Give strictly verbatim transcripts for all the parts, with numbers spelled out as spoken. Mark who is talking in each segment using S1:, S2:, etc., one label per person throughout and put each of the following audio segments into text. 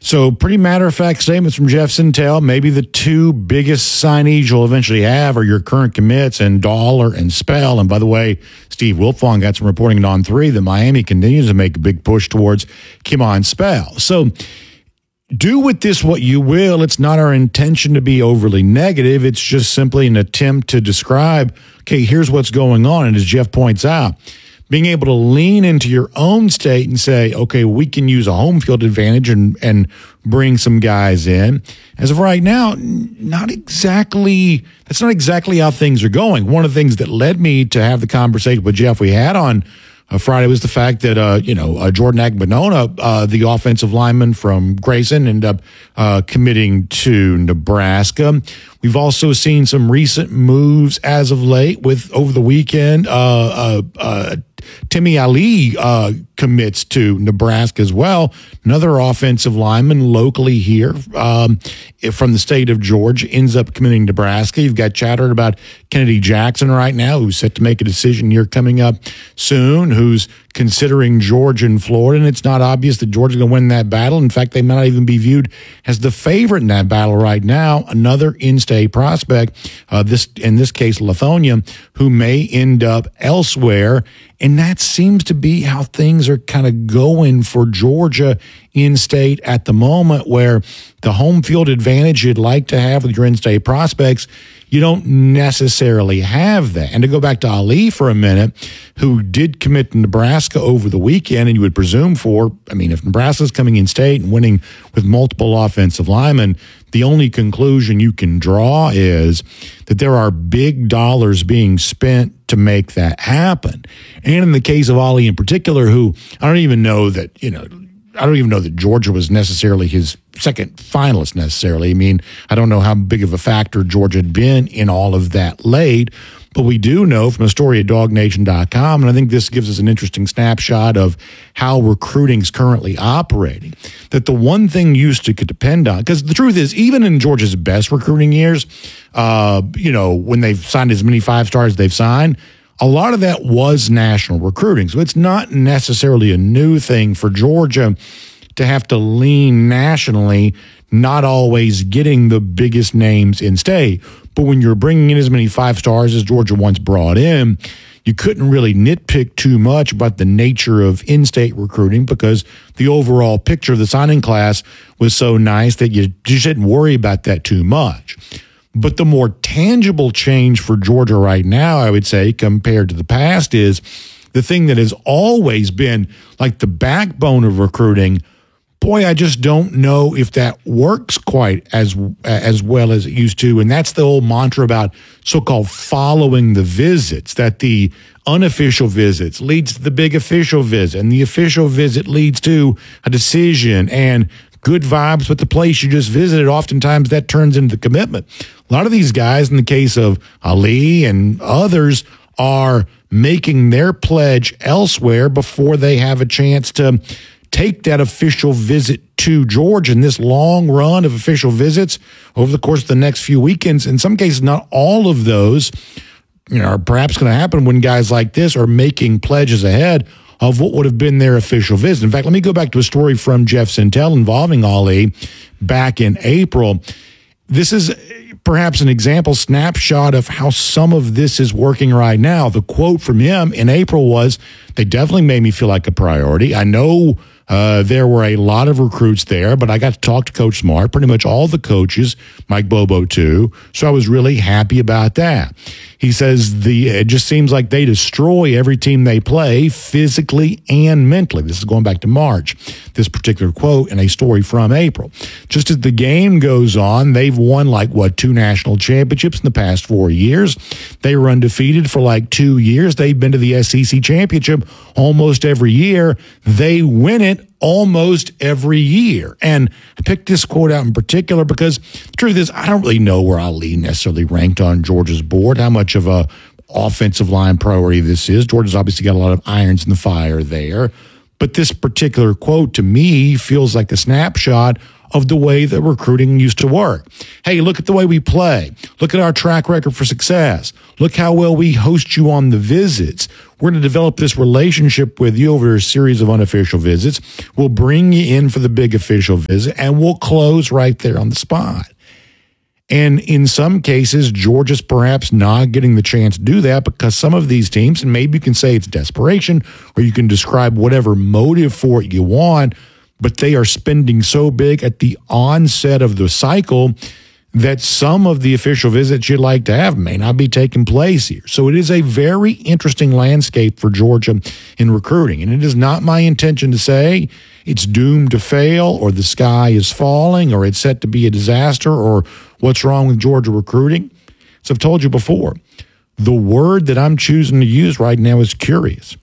S1: So pretty matter-of-fact statements from Jeff Sentell. Maybe the two biggest signees you'll eventually have are your current commits and Dollar and Spell. And by the way, Steve Wiltfong got some reporting on three that Miami continues to make a big push towards Kimon Spell. So do with this what you will. It's not our intention to be overly negative. It's just simply an attempt to describe, okay, here's what's going on. And as Jeff points out, being able to lean into your own state and say, okay, we can use a home field advantage and, and bring some guys in. As of right now, not exactly, that's not exactly how things are going. One of the things that led me to have the conversation with Jeff we had on uh, Friday was the fact that, uh, you know, uh, Jordan Agbanona, uh, the offensive lineman from Grayson, ended up uh, committing to Nebraska. We've also seen some recent moves as of late with over the weekend, uh, uh, uh, Timmy Ali uh, commits to Nebraska as well. Another offensive lineman locally here um, from the state of Georgia ends up committing to Nebraska. You've got chatter about Kennedy Jackson right now, who's set to make a decision here coming up soon, who's considering Georgia and Florida, and it's not obvious that Georgia's going to win that battle. In fact, they might not even be viewed as the favorite in that battle right now. Another in-state prospect, uh, this in this case, Lithonia, who may end up elsewhere. And that seems to be how things are kind of going for Georgia in-state at the moment, where the home field advantage you'd like to have with your in-state prospects, you don't necessarily have that. And to go back to Ali for a minute, who did commit to Nebraska over the weekend, and you would presume for, I mean, if Nebraska's coming in state and winning with multiple offensive linemen, the only conclusion you can draw is that there are big dollars being spent to make that happen. And in the case of Ali in particular, who I don't even know that, you know, I don't even know that Georgia was necessarily his second finalist necessarily. I mean, I don't know how big of a factor Georgia had been in all of that late, but we do know from a story at dog nation dot com, and I think this gives us an interesting snapshot of how recruiting's currently operating, that the one thing used to could depend on, because the truth is, even in Georgia's best recruiting years, uh, you know, when they've signed as many five stars they've signed, a lot of that was national recruiting. So it's not necessarily a new thing for Georgia to have to lean nationally, not always getting the biggest names in state. But when you're bringing in as many five stars as Georgia once brought in, you couldn't really nitpick too much about the nature of in-state recruiting, because the overall picture of the signing class was so nice that you just didn't worry about that too much. But the more tangible change for Georgia right now, I would say, compared to the past, is the thing that has always been like the backbone of recruiting. Boy, I just don't know if that works quite as as well as it used to. And that's the old mantra about so-called following the visits, that the unofficial visits leads to the big official visit, and the official visit leads to a decision and good vibes with the place you just visited. Oftentimes that turns into the commitment. A lot of these guys, in the case of Ali and others, are making their pledge elsewhere before they have a chance to take that official visit to Georgia. And this long run of official visits over the course of the next few weekends, in some cases, not all of those, you know, are perhaps going to happen when guys like this are making pledges ahead of what would have been their official visit. In fact, let me go back to a story from Jeff Sentell involving Ali back in April. This is perhaps an example snapshot of how some of this is working right now. The quote from him in April was, "They definitely made me feel like a priority. I know uh, there were a lot of recruits there, but I got to talk to Coach Smart, pretty much all the coaches, Mike Bobo too, so I was really happy about that." He says, the it just seems like they destroy every team they play physically and mentally. This is going back to March, this particular quote in a story from April. Just as the game goes on, they've won like, what, two national championships in the past four years. They were undefeated for like two years. They've been to the S E C championship almost every year. They win it almost every year. And I picked this quote out in particular because the truth is, I don't really know where Ali necessarily ranked on Georgia's board, how much of a offensive line priority this is. Georgia's obviously got a lot of irons in the fire there. But this particular quote to me feels like a snapshot of the way that recruiting used to work. Hey, look at the way we play. Look at our track record for success. Look how well we host you on the visits. We're going to develop this relationship with you over a series of unofficial visits. We'll bring you in for the big official visit, and we'll close right there on the spot. And in some cases, Georgia's perhaps not getting the chance to do that because some of these teams, and maybe you can say it's desperation, or you can describe whatever motive for it you want, but they are spending so big at the onset of the cycle that some of the official visits you'd like to have may not be taking place here. So it is a very interesting landscape for Georgia in recruiting. And it is not my intention to say it's doomed to fail or the sky is falling or it's set to be a disaster or what's wrong with Georgia recruiting. As I've told you before, the word that I'm choosing to use right now is curious.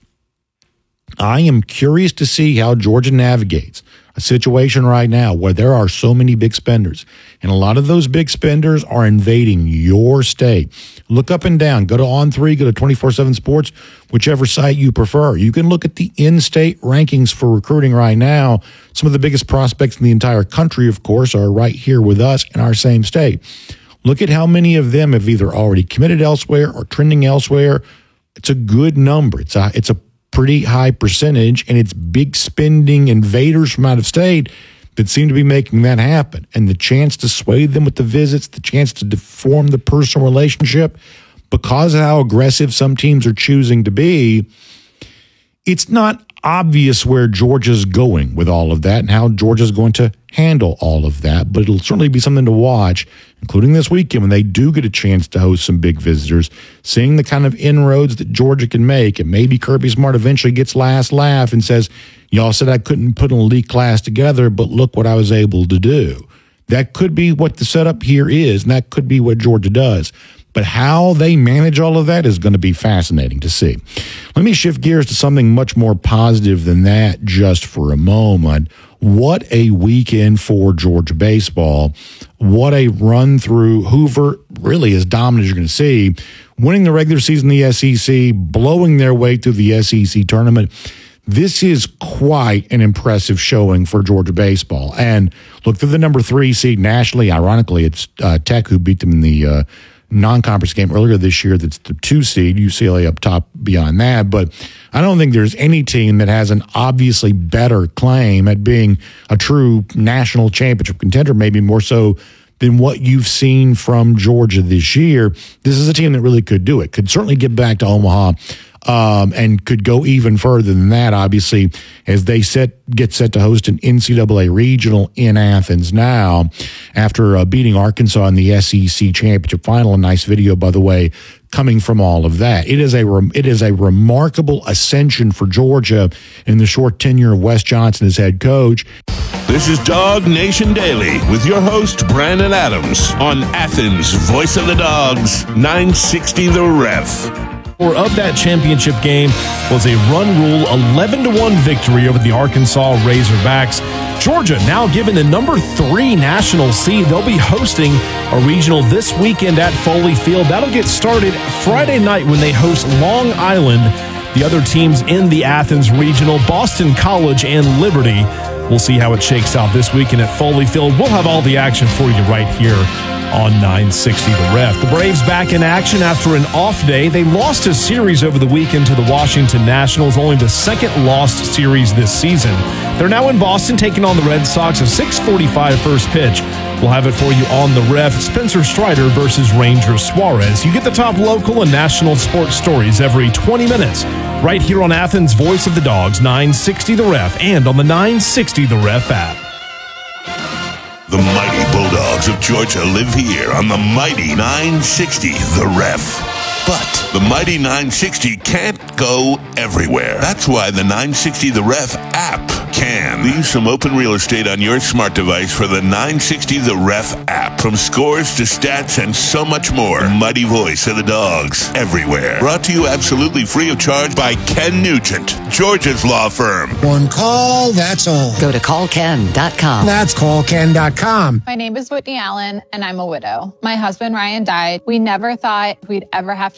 S1: I am curious to see how Georgia navigates a situation right now where there are so many big spenders, and a lot of those big spenders are invading your state. Look up and down. Go to On three, go to twenty-four seven Sports, whichever site you prefer. You can look at the in-state rankings for recruiting right now. Some of the biggest prospects in the entire country, of course, are right here with us in our same state. Look at how many of them have either already committed elsewhere or trending elsewhere. It's a good number. It's a, it's a pretty high percentage, and it's big spending invaders from out of state that seem to be making that happen. And the chance to sway them with the visits, the chance to deform the personal relationship, because of how aggressive some teams are choosing to be, it's not obvious where Georgia's going with all of that and how Georgia's going to handle all of that, but it'll certainly be something to watch, including this weekend when they do get a chance to host some big visitors, seeing the kind of inroads that Georgia can make. And maybe Kirby Smart eventually gets last laugh and says, y'all said I couldn't put an elite class together, but look what I was able to do. That could be what the setup here is, and that could be what Georgia does. But how they manage all of that is going to be fascinating to see. Let me shift gears to something much more positive than that just for a moment. What a weekend for Georgia baseball. What a run through. Hoover really as dominant as you're going to see. Winning the regular season in the S E C, blowing their way through the S E C tournament. This is quite an impressive showing for Georgia baseball. And look, for the number three seed nationally, ironically, it's uh, Tech who beat them in the uh, non-conference game earlier this year. That's the two seed, U C L A up top beyond that. But I don't think there's any team that has an obviously better claim at being a true national championship contender, maybe more so than what you've seen from Georgia this year. This is a team that really could do it, could certainly get back to Omaha, um, and could go even further than that, obviously, as they set get set to host an N C double A regional in Athens now after uh, beating Arkansas in the S E C championship final. A nice video, by the way, coming from all of that. It is a rem- it is a remarkable ascension for Georgia in the short tenure of Wes Johnson as head coach.
S2: This is Dog Nation Daily with your host, Brandon Adams, on Athens, Voice of the Dogs, nine sixty The Ref.
S3: Or of that championship game was a run rule eleven to one victory over the Arkansas Razorbacks. Georgia now given the number three national seed. They'll be hosting a regional this weekend at Foley Field. That'll get started Friday night when they host Long Island. The other teams in the Athens regional, Boston College and Liberty. We'll see how it shakes out this weekend at Foley Field. We'll have all the action for you right here on nine sixty The Ref. The Braves back in action after an off day. They lost a series over the weekend to the Washington Nationals, only the second lost series this season. They're now in Boston taking on the Red Sox, a six forty-five first pitch. We'll have it for you on the Ref. Spencer Strider versus Ranger Suarez. You get the top local and national sports stories every twenty minutes right here on Athens Voice of the Dogs, nine sixty The Ref, and on the nine sixty The Ref app.
S2: The mighty Bulldogs of Georgia live here on the mighty nine sixty The Ref. But the mighty nine sixty can't go everywhere. That's why the nine sixty The Ref app can. Leave some open real estate on your smart device for the nine sixty The Ref app. From scores to stats and so much more. The mighty voice of the Dogs everywhere. Brought to you absolutely free of charge by Ken Nugent, Georgia's law firm.
S4: One call, that's all.
S5: Go to call ken dot com.
S4: That's call ken dot com.
S6: My name is Whitney Allen, and I'm a widow. My husband, Ryan, died. We never thought we'd ever have to use life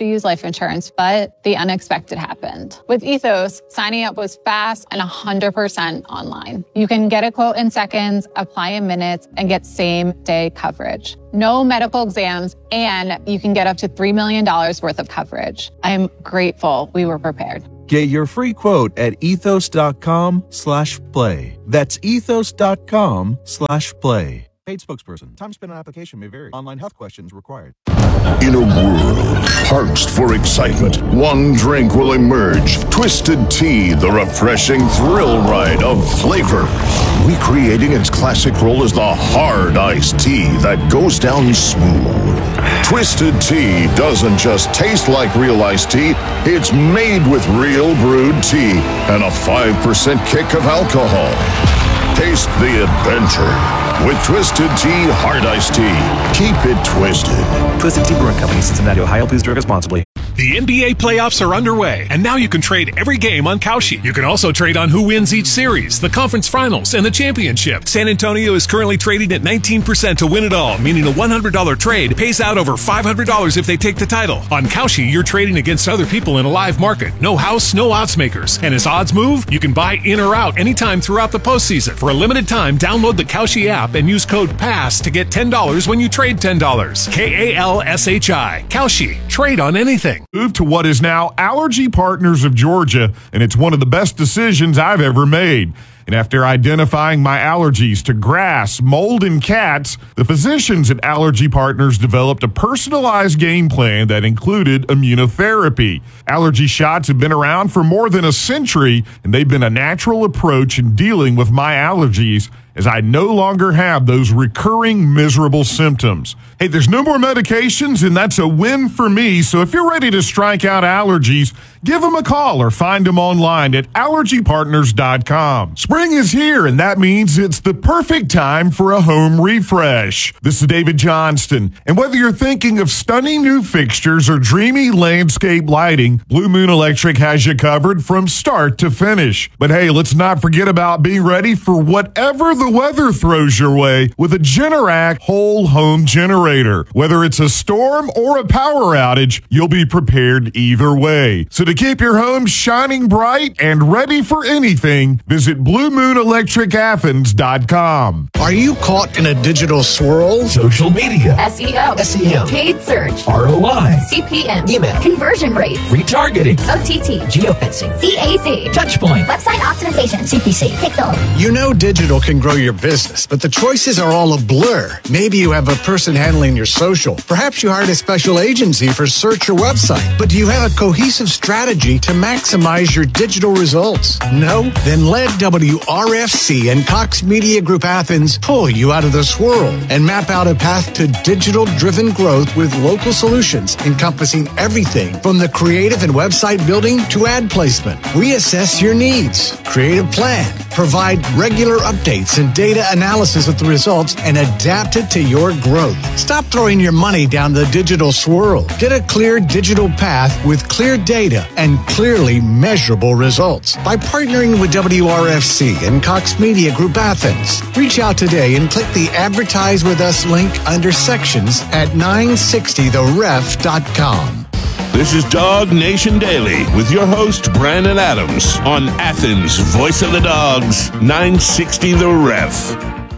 S6: insurance, but the unexpected happened. With Ethos, signing up was fast and one hundred percent online. You can get a quote in seconds, apply in minutes, and get same-day coverage. No medical exams, and you can get up to three million dollars worth of coverage. I am grateful we were prepared.
S7: Get your free quote at ethos.com slash play. That's ethos.com slash play. Paid spokesperson. Time spent on application may vary. Online health questions required.
S8: In a world parched for excitement, one drink will emerge. Twisted Tea, the refreshing thrill ride of flavor. Recreating its classic role as the hard iced tea that goes down smooth. Twisted Tea doesn't just taste like real iced tea, it's made with real brewed tea and a five percent kick of alcohol. Taste the adventure with Twisted Tea Hard Iced Tea. Keep it twisted.
S9: Twisted Tea Brewing Company, Cincinnati, Ohio. Please drink responsibly.
S10: The N B A playoffs are underway, and now you can trade every game on Kalshi. You can also trade on who wins each series, the conference finals, and the championship. San Antonio is currently trading at nineteen percent to win it all, meaning a one hundred dollars trade pays out over five hundred dollars if they take the title. On Kalshi, you're trading against other people in a live market. No house, no odds makers. And as odds move, you can buy in or out anytime throughout the postseason. For a limited time, download the Kalshi app and use code PASS to get ten dollars when you trade ten dollars. K A L S H I. Kalshi. Trade on anything.
S11: Move to what is now Allergy Partners of Georgia, and it's one of the best decisions I've ever made. And after identifying my allergies to grass, mold, and cats, the physicians at Allergy Partners developed a personalized game plan that included immunotherapy. Allergy shots have been around for more than a century, and they've been a natural approach in dealing with my allergies, as I no longer have those recurring miserable symptoms. Hey, there's no more medications, and that's a win for me. So if you're ready to strike out allergies, give them a call or find them online at allergy partners dot com. Spring is here, and that means it's the perfect time for a home refresh. This is David Johnston, and whether you're thinking of stunning new fixtures or dreamy landscape lighting, Blue Moon Electric has you covered from start to finish. But hey, let's not forget about being ready for whatever the weather throws your way with a Generac whole home generator. Whether it's a storm or a power outage, you'll be prepared either way. So to keep your home shining bright and ready for anything, visit blue moon electric athens dot com.
S4: Are you caught in a digital swirl?
S12: Social media,
S13: S E O,
S12: S E M,
S13: paid search,
S12: R O I,
S13: C P M,
S12: email,
S13: conversion rates,
S12: retargeting,
S13: O T T,
S12: geofencing,
S13: C A C,
S12: touchpoint,
S13: website optimization, C P C, pixel.
S4: You know digital can grow your business, but the choices are all a blur. Maybe you have a person handling your social. Perhaps you hired a special agency for search or website. But do you have a cohesive strategy to maximize your digital results? No? Then let W R F C and Cox Media Group Athens pull you out of the swirl and map out a path to digital-driven growth with local solutions encompassing everything from the creative and website building to ad placement. We assess your needs, create a plan, provide regular updates and data analysis of the results, and adapt it to your growth. Stop throwing your money down the digital swirl. Get a clear digital path with clear data and clearly measurable results by partnering with W R F C and Cox Media Group Athens. Reach out today and click the Advertise With Us link under sections at nine sixty the ref dot com.
S2: This is Dog Nation Daily with your host, Brandon Adams, on Athens' Voice of the Dogs, nine sixty The Ref.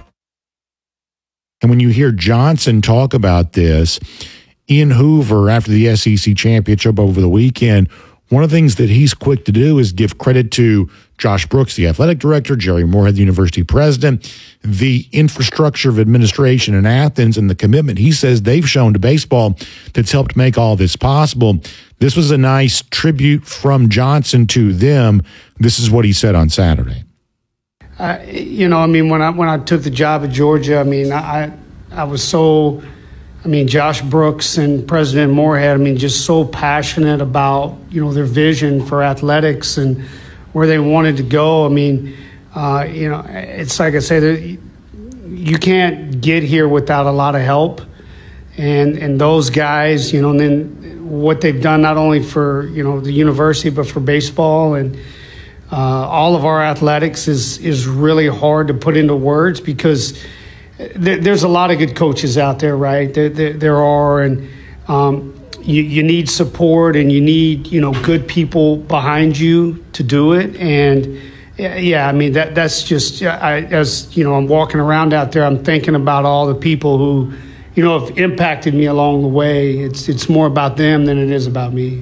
S1: And when you hear Johnson talk about this, Ian Hoover, after the S E C championship over the weekend, one of the things that he's quick to do is give credit to Josh Brooks, the athletic director, Jerry Moorhead, the university president, the infrastructure of administration in Athens, and the commitment he says they've shown to baseball that's helped make all this possible. This was a nice tribute from Johnson to them. This is what he said on Saturday.
S14: Uh, you know, I mean, when I when I took the job at Georgia, I mean, I I was so, I mean, Josh Brooks and President Moorhead, I mean, just so passionate about, you know, their vision for athletics and where they wanted to go. I mean, uh, you know, it's like I say, you can't get here without a lot of help. And and those guys, you know, and then what they've done not only for, you know, the university, but for baseball and uh, all of our athletics is is really hard to put into words because there, there's a lot of good coaches out there, right? There, there, there are. And, um, you, you need support and you need, you know, good people behind you to do it. And yeah, I mean, that that's just, I, as, you know, I'm walking around out there, I'm thinking about all the people who, you know, have impacted me along the way. It's, it's more about them than it is about me.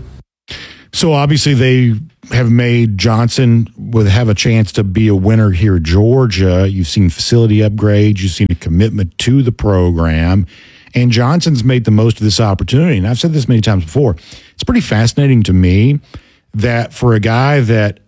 S1: So obviously they have made Johnson would have a chance to be a winner here at Georgia. You've seen facility upgrades. You've seen a commitment to the program. And Johnson's made the most of this opportunity. And I've said this many times before. It's pretty fascinating to me that for a guy that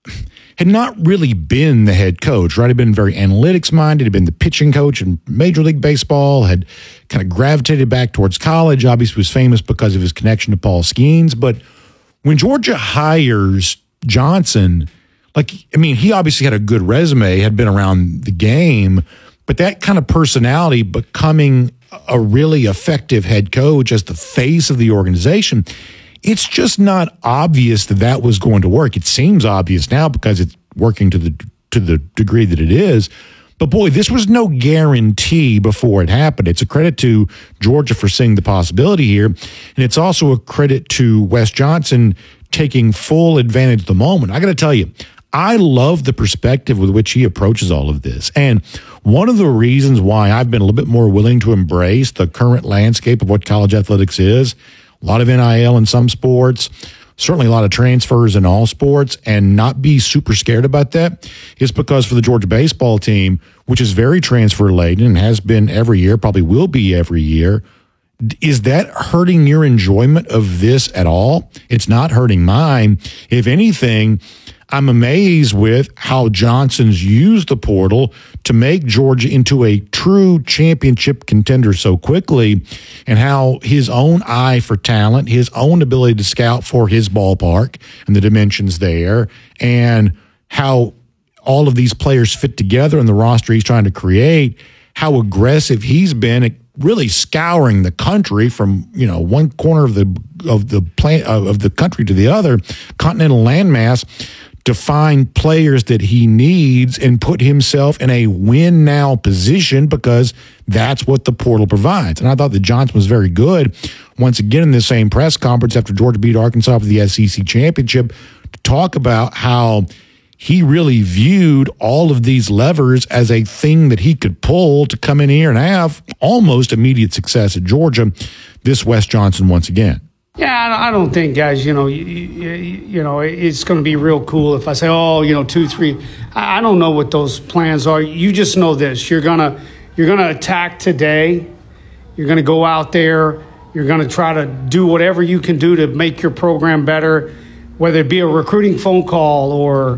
S1: had not really been the head coach, right? Had been very analytics-minded, had been the pitching coach in Major League Baseball, had kind of gravitated back towards college, obviously was famous because of his connection to Paul Skeens. But when Georgia hires Johnson, like, I mean, he obviously had a good resume, had been around the game, but that kind of personality becoming a really effective head coach as the face of the organization, it's just not obvious that that was going to work. It seems obvious now because it's working to the to the degree that it is. But boy, this was no guarantee before it happened. It's a credit to Georgia for seeing the possibility here. And it's also a credit to Wes Johnson taking full advantage of the moment. I got to tell you, I love the perspective with which he approaches all of this. And one of the reasons why I've been a little bit more willing to embrace the current landscape of what college athletics is, a lot of N I L in some sports, certainly a lot of transfers in all sports, and not be super scared about that, is because for the Georgia baseball team, which is very transfer laden and has been every year, probably will be every year, is that hurting your enjoyment of this at all? It's not hurting mine. If anything, I'm amazed with how Johnson's used the portal to make Georgia into a true championship contender so quickly, and how his own eye for talent, his own ability to scout for his ballpark and the dimensions there, and how all of these players fit together in the roster he's trying to create, how aggressive he's been at really scouring the country from, you know, one corner of the of the plant of the country to the other, continental landmass, to find players that he needs and put himself in a win-now position, because that's what the portal provides. And I thought that Johnson was very good, once again in the same press conference after Georgia beat Arkansas for the S E C championship, to talk about how he really viewed all of these levers as a thing that he could pull to come in here and have almost immediate success at Georgia. This Wes Johnson once again.
S14: Yeah, I don't think, guys, you know, you, you know, it's going to be real cool if I say, oh, you know, two, three. I don't know what those plans are. You just know this: you're gonna, you're gonna attack today. You're gonna go out there. You're gonna try to do whatever you can do to make your program better, whether it be a recruiting phone call or,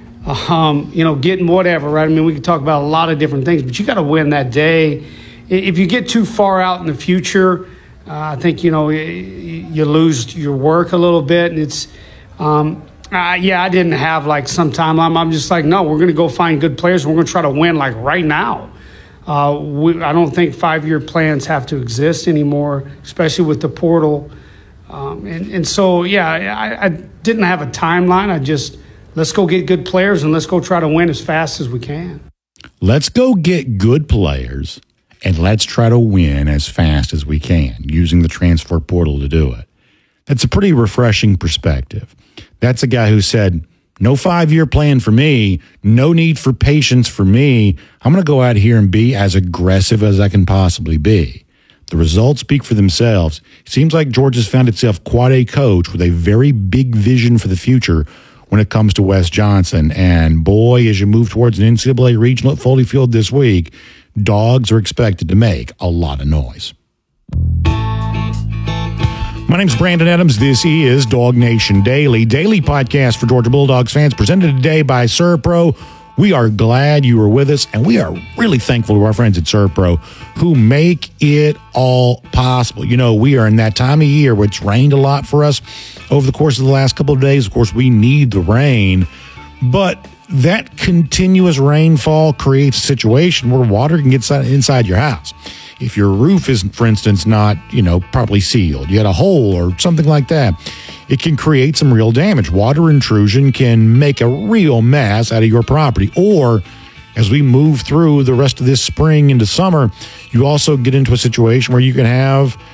S14: um, you know, getting whatever. Right? I mean, we can talk about a lot of different things, but you got to win that day. If you get too far out in the future, Uh, I think, you know, you lose your work a little bit. And it's, um, uh, yeah, I didn't have like some time. I'm, I'm just like, no, we're going to go find good players. And we're going to try to win like right now. Uh, we, I don't think five-year plans have to exist anymore, especially with the portal. Um, and, and so, yeah, I, I didn't have a timeline. I just, let's go get good players and let's go try to win as fast as we can.
S1: Let's go get good players. And let's try to win as fast as we can, using the transfer portal to do it. That's a pretty refreshing perspective. That's a guy who said, no five-year plan for me, no need for patience for me. I'm going to go out here and be as aggressive as I can possibly be. The results speak for themselves. It seems like Georgia's found itself quite a coach with a very big vision for the future when it comes to Wes Johnson. And boy, as you move towards an N C double A regional at Foley Field this week, dogs are expected to make a lot of noise. My name's Brandon Adams. This is Dog Nation Daily, daily podcast for Georgia Bulldogs fans, presented today by ServPro. We are glad you are with us, and we are really thankful to our friends at ServPro who make it all possible. You know, we are in that time of year where it's rained a lot for us over the course of the last couple of days. Of course, we need the rain, but that continuous rainfall creates a situation where water can get inside your house. If your roof is, for instance, not, you know, properly sealed, you had a hole or something like that, it can create some real damage. Water intrusion can make a real mess out of your property. Or as we move through the rest of this spring into summer, you also get into a situation where you can have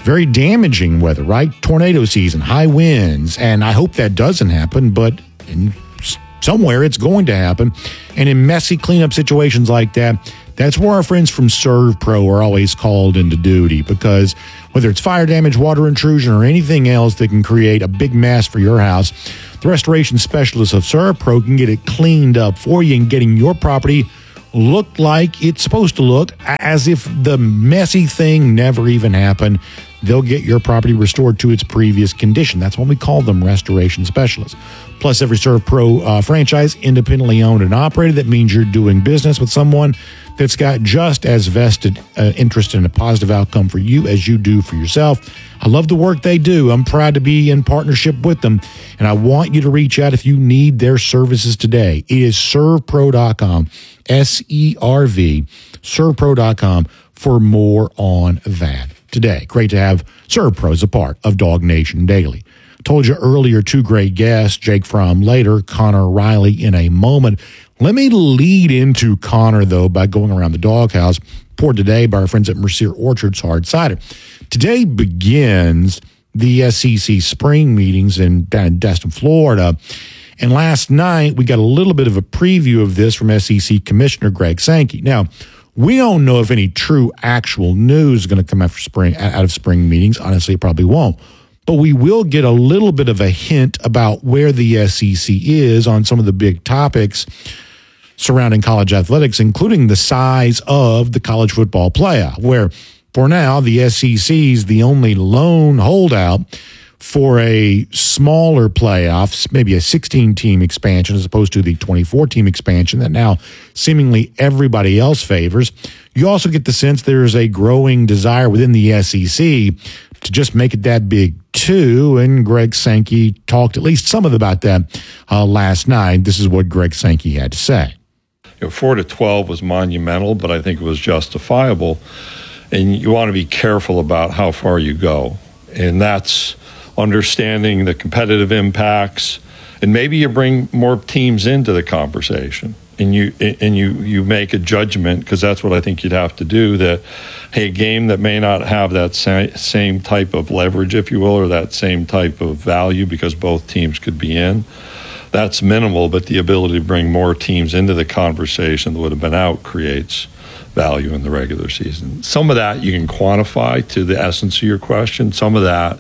S1: very damaging weather, right? Tornado season, high winds, and I hope that doesn't happen, but in somewhere it's going to happen. And in messy cleanup situations like that, that's where our friends from ServPro are always called into duty, because whether it's fire damage, water intrusion, or anything else that can create a big mess for your house, the restoration specialists of ServPro can get it cleaned up for you and getting your property look like it's supposed to look, as if the messy thing never even happened. They'll get your property restored to its previous condition. That's why we call them restoration specialists. Plus, every ServPro uh, franchise, independently owned and operated. That means you're doing business with someone that's got just as vested uh, interest in a positive outcome for you as you do for yourself. I love the work they do. I'm proud to be in partnership with them, and I want you to reach out if you need their services today. It is serv pro dot com, S E R V, serv pro dot com for more on that today. Great to have ServPro as a part of Dog Nation Daily. Told you earlier, two great guests, Jake Fromm later, Connor Riley in a moment. Let me lead into Connor, though, by going around the doghouse, poured today by our friends at Mercier Orchards Hard Cider. Today begins the S E C spring meetings in, down in Destin, Florida. And last night, we got a little bit of a preview of this from S E C Commissioner Greg Sankey. Now, we don't know if any true actual news is going to come after spring, out of spring meetings. Honestly, it probably won't. But we will get a little bit of a hint about where the S E C is on some of the big topics surrounding college athletics, including the size of the college football playoff, where for now the S E C is the only lone holdout for a smaller playoffs, maybe a sixteen-team expansion as opposed to the twenty-four-team expansion that now seemingly everybody else favors. You also get the sense there's a growing desire within the S E C to just make it that big too, and Greg Sankey talked at least some of about that uh, last night. This is what Greg Sankey had to say.
S15: You know, four to twelve was monumental, but I think it was justifiable, and you want to be careful about how far you go, and that's understanding the competitive impacts, and maybe you bring more teams into the conversation, and you and you you make a judgment, because that's what I think you'd have to do, that hey, a game that may not have that sa- same type of leverage, if you will, or that same type of value because both teams could be in, that's minimal, but the ability to bring more teams into the conversation that would have been out creates value in the regular season. Some of that you can quantify to the essence of your question. Some of that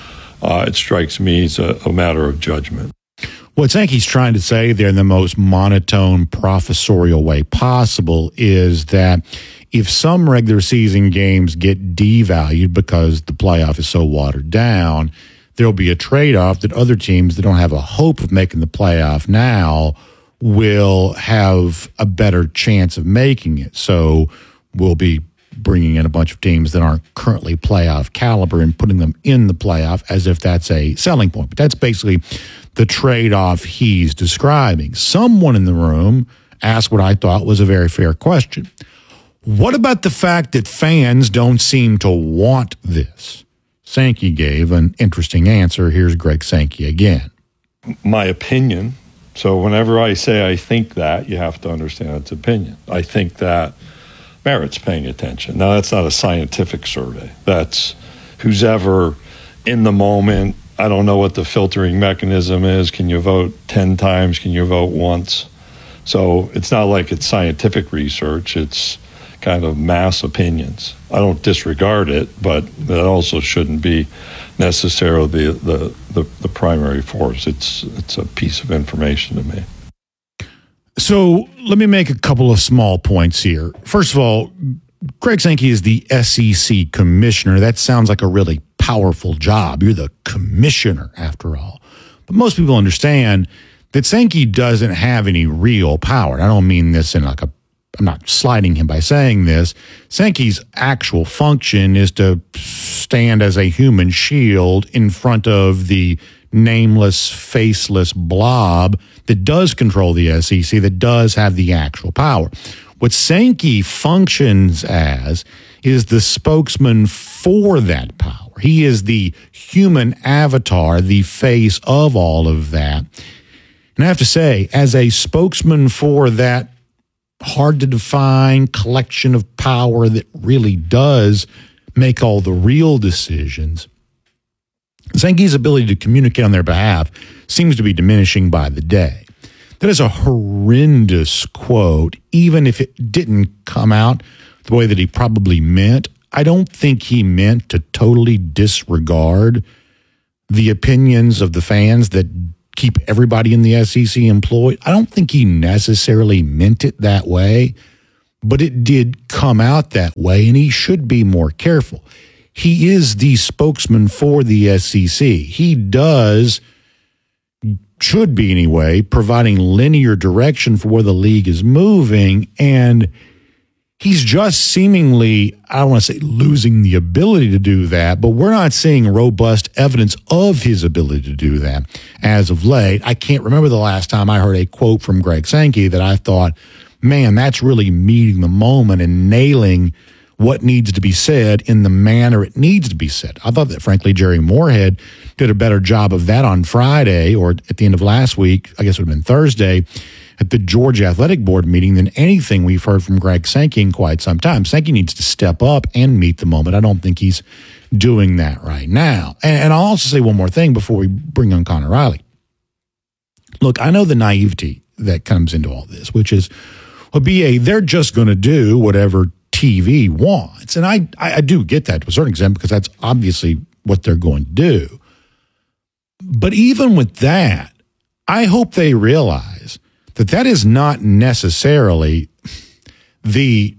S15: Uh, it strikes me as a, a matter of judgment.
S1: What Sankey's trying to say there in the most monotone, professorial way possible is that if some regular season games get devalued because the playoff is so watered down, there'll be a trade-off that other teams that don't have a hope of making the playoff now will have a better chance of making it. So we'll be bringing in a bunch of teams that aren't currently playoff caliber and putting them in the playoff as if that's a selling point. But that's basically the trade-off he's describing. Someone in the room asked what I thought was a very fair question. What about the fact that fans don't seem to want this? Sankey gave an interesting answer. Here's Greg Sankey again.
S15: My opinion. So whenever I say I think that, you have to understand it's opinion. I think that merits paying attention. Now, that's not a scientific survey. That's who's ever in the moment. I don't know what the filtering mechanism is. Can you vote ten times? Can you vote once? So it's not like it's scientific research. It's kind of mass opinions. I don't disregard it, but that also shouldn't be necessarily the, the, the, the primary force. It's, it's a piece of information to me.
S1: So let me make a couple of small points here. First of all, Greg Sankey is the S E C commissioner. That sounds like a really powerful job. You're the commissioner, after all. But most people understand that Sankey doesn't have any real power. I don't mean this in like a, I'm not slighting him by saying this. Sankey's actual function is to stand as a human shield in front of the nameless, faceless blob that does control the S E C, that does have the actual power. What Sankey functions as is the spokesman for that power. He is the human avatar, the face of all of that. And I have to say, as a spokesman for that hard to define collection of power that really does make all the real decisions. Sankey's ability to communicate on their behalf seems to be diminishing by the day. That is a horrendous quote, even if it didn't come out the way that he probably meant. I don't think he meant to totally disregard the opinions of the fans that keep everybody in the S E C employed. I don't think he necessarily meant it that way, but it did come out that way, and he should be more careful. He is the spokesman for the S E C. He does, should be anyway, providing linear direction for where the league is moving, and he's just seemingly, I don't want to say losing the ability to do that, but we're not seeing robust evidence of his ability to do that as of late. I can't remember the last time I heard a quote from Greg Sankey that I thought, man, that's really meeting the moment and nailing what needs to be said in the manner it needs to be said. I thought that, frankly, Jerry Moorhead did a better job of that on Friday, or at the end of last week, I guess it would have been Thursday, at the Georgia Athletic Board meeting than anything we've heard from Greg Sankey in quite some time. Sankey needs to step up and meet the moment. I don't think he's doing that right now. And, and I'll also say one more thing before we bring on Connor Riley. Look, I know the naivety that comes into all this, which is, well, B A, they're just going to do whatever T V wants. And I, I, I do get that to a certain extent because that's obviously what they're going to do. But even with that, I hope they realize that that is not necessarily the,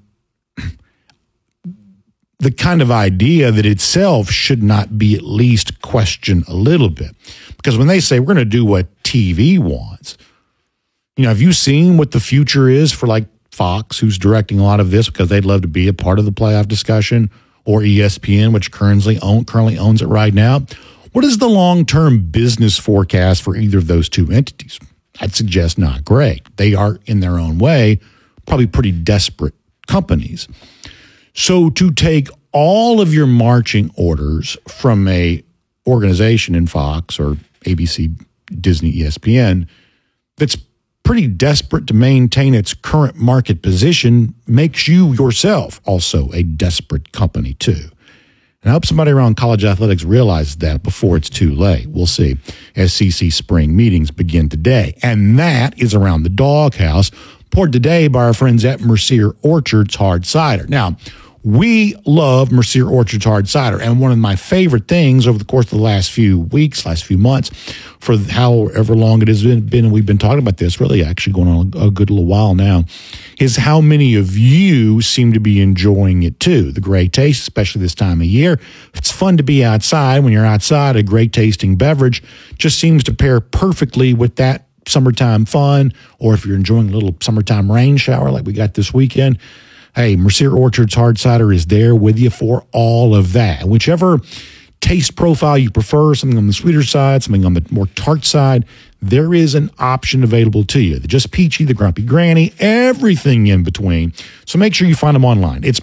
S1: the kind of idea that itself should not be at least questioned a little bit. Because when they say we're going to do what T V wants, you know, have you seen what the future is for like Fox, who's directing a lot of this because they'd love to be a part of the playoff discussion, or E S P N, which currently own, currently owns it right now? What is the long-term business forecast for either of those two entities? I'd suggest not great. They are, in their own way, probably pretty desperate companies. So to take all of your marching orders from a organization in Fox or A B C, Disney, E S P N that's pretty desperate to maintain its current market position makes you yourself also a desperate company too. And I hope somebody around college athletics realizes that before it's too late. We'll see. S E C spring meetings begin today. And that is around the doghouse, poured today by our friends at Mercier Orchards Hard Cider. Now, we love Mercier Orchards Hard Cider, and one of my favorite things over the course of the last few weeks, last few months, for however long it has been, been we've been talking about this, really actually going on a good little while now, is how many of you seem to be enjoying it too. The great taste, especially this time of year. It's fun to be outside. When you're outside, a great tasting beverage just seems to pair perfectly with that summertime fun, or if you're enjoying a little summertime rain shower like we got this weekend, hey, Mercier Orchards Hard Cider is there with you for all of that. Whichever taste profile you prefer, something on the sweeter side, something on the more tart side, there is an option available to you. The Just Peachy, the Grumpy Granny, everything in between. So make sure you find them online. It's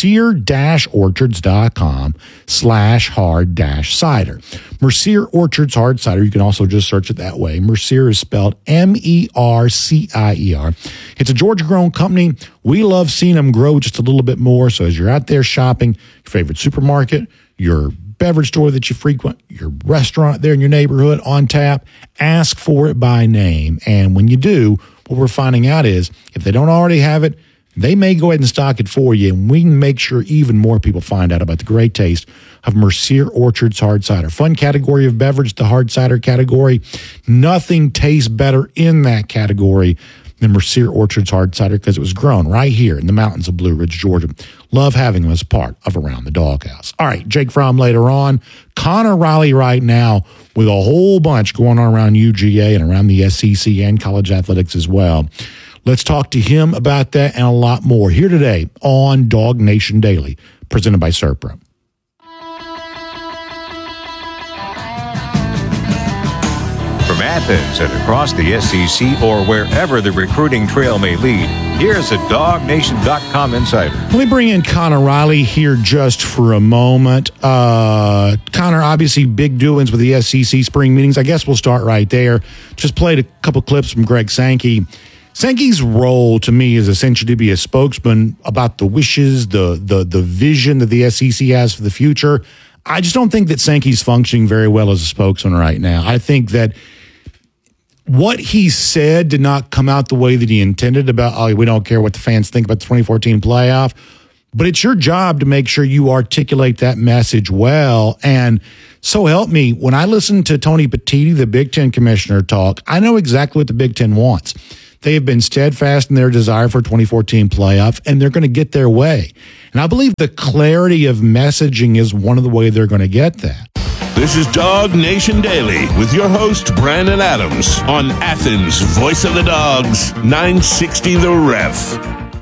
S1: mercier-orchards.com slash hard dash cider. Mercier Orchards Hard Cider. You can also just search it that way. Mercier is spelled M E R C I E R. It's a Georgia-grown company. We love seeing them grow just a little bit more. So as you're out there shopping, your favorite supermarket, your beverage store that you frequent, your restaurant there in your neighborhood on tap, ask for it by name. And when you do, what we're finding out is if they don't already have it, they may go ahead and stock it for you, and we can make sure even more people find out about the great taste of Mercier Orchards Hard Cider. Fun category of beverage, the hard cider category. Nothing tastes better in that category than Mercier Orchards Hard Cider because it was grown right here in the mountains of Blue Ridge, Georgia. Love having them as part of Around the Doghouse. All right, Jake Fromm later on. Connor Riley right now with a whole bunch going on around U G A and around the S E C and college athletics as well. Let's talk to him about that and a lot more here today on Dog Nation Daily, presented by Serpro.
S16: From Athens and across the S E C or wherever the recruiting trail may lead, here's a dog nation dot com insider.
S1: Let me bring in Connor Riley here just for a moment. Uh, Connor, obviously big doings with the S E C spring meetings. I guess we'll start right there. Just played a couple clips from Greg Sankey Sankey's role to me is essentially to be a spokesman about the wishes, the the the vision that the S E C has for the future. I just don't think that Sankey's functioning very well as a spokesman right now. I think that what he said did not come out the way that he intended about, oh, we don't care what the fans think about the twenty fourteen playoff. But it's your job to make sure you articulate that message well. And so help me, when I listen to Tony Petitti, the Big Ten commissioner, talk, I know exactly what the Big Ten wants. They have been steadfast in their desire for twenty fourteen playoff, and they're going to get their way. And I believe the clarity of messaging is one of the ways they're going to get that.
S2: This is Dog Nation Daily with your host, Brandon Adams, on Athens' Voice of the Dogs, nine sixty The Ref.